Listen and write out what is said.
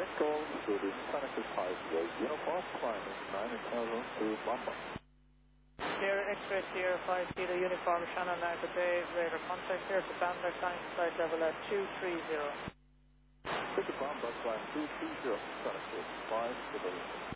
control to the Copernicus Highway, uniform climbing 9 and 2 Lambda. Sierra X-ray Sierra 5 Kilo uniform Shannon Narca Bay, radar contact here to Bamber, climb flight level at 230. Take the Bamber, climb 230, Copernicus 5 Kilo.